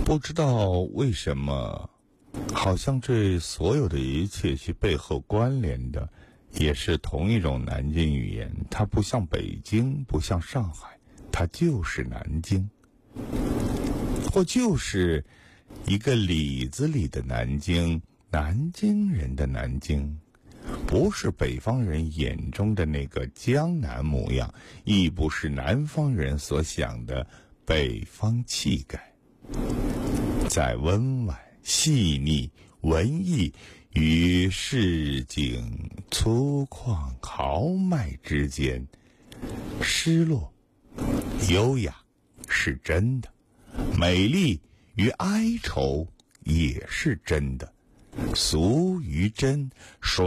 不知道为什么，好像这所有的一切其背后关联的也是同一种南京语言。它不像北京，不像上海，它就是南京，或就是一个里子里的南京，南京人的南京，不是北方人眼中的那个江南模样，亦不是南方人所想的北方气概。在温婉、细腻、文艺与市井粗犷豪迈之间，失落、优雅是真的，美丽与哀愁也是真的，俗与真